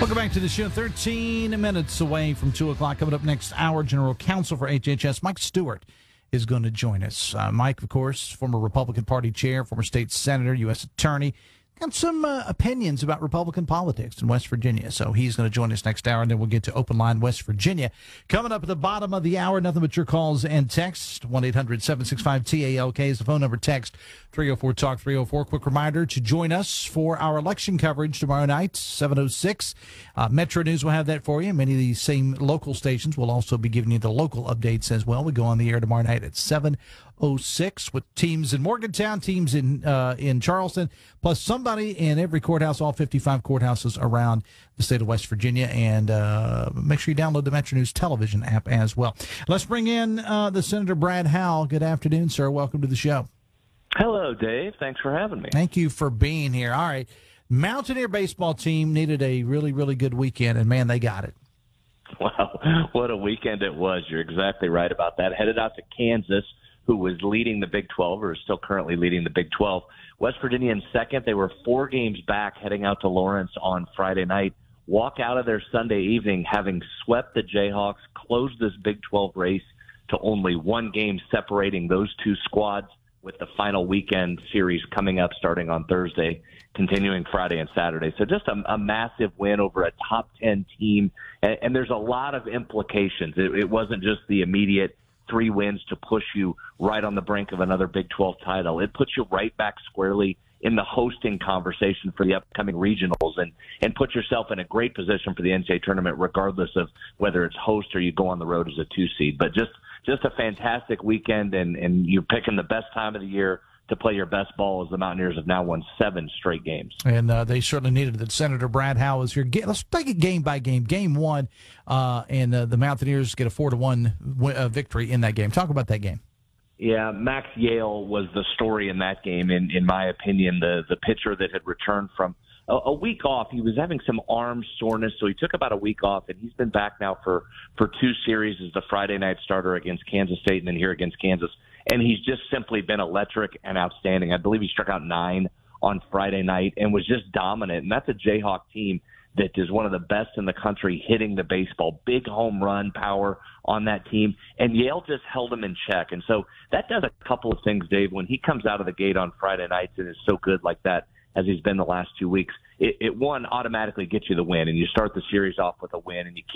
Welcome back to the show. 13 minutes away from 2 o'clock. Coming up next hour, General Counsel for HHS, Mike Stewart, is going to join us. Mike, of course, former Republican Party chair, former state senator, U.S. attorney. Got some opinions about Republican politics in West Virginia. So he's going to join us next hour, and then we'll get to Open Line West Virginia. Coming up at the bottom of the hour, nothing but your calls and texts. 1-800-765-TALK is the phone number. Text 304-TALK-304. Quick reminder to join us for our election coverage tomorrow night, 7:06. Metro News will have that for you. Many of these same local stations will also be giving you the local updates as well. We go on the air tomorrow night at 7:06 with teams in Morgantown, teams in Charleston, plus somebody in every courthouse, all 55 courthouses around the state of West Virginia. And make sure you download the Metro News television app as well. Let's bring in the Senator Brad Howell. Good afternoon, sir. Welcome to the show. Hello, Dave. Thanks for having me. Thank you for being here. All right. Mountaineer baseball team needed a really, really good weekend, and, man, they got it. Wow, what a weekend it was. You're exactly right about that. Headed out to Kansas, who was leading the Big 12, or is still currently leading the Big 12. West Virginia in second. They were 4 games back heading out to Lawrence on Friday night. Walk out of their Sunday evening having swept the Jayhawks, closed this Big 12 race to only 1 game separating those 2 squads, with the final weekend series coming up starting on Thursday, continuing Friday and Saturday. So just a massive win over a top 10 team. And there's a lot of implications. It wasn't just the immediate 3 wins to push you right on the brink of another Big 12 title. It puts you right back squarely in the hosting conversation for the upcoming regionals and put yourself in a great position for the NCAA tournament, regardless of whether it's host or you go on the road as a 2 seed. But just a fantastic weekend, and you're picking the best time of the year to play your best ball, as the Mountaineers have now won 7 straight games. And they certainly needed it. Senator Brad Howell is here. Let's take it game by game. Game 1, and the Mountaineers get a 4-1 victory in that game. Talk about that game. Yeah, Max Yale was the story in that game, in my opinion, the pitcher that had returned from a week off. He was having some arm soreness, so he took about a week off, and he's been back now for 2 series as the Friday night starter against Kansas State and then here against Kansas. And he's just simply been electric and outstanding. I believe he struck out 9 on Friday night and was just dominant. And that's a Jayhawk team that is one of the best in the country hitting the baseball. Big home run power on that team. And Yale just held him in check. And so that does a couple of things, Dave. When he comes out of the gate on Friday nights and is so good like that, as he's been the last 2 weeks, it one, automatically gets you the win. And you start the series off with a win, and you